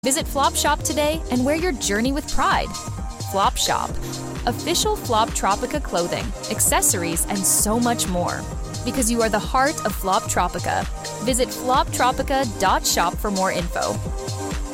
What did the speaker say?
Visit Flop Shop today and wear your journey with pride. Flop Shop, official Flop Tropica clothing, accessories, and so much more. Because you are the heart of Flop Tropica. Visit floptropica.shop for more info.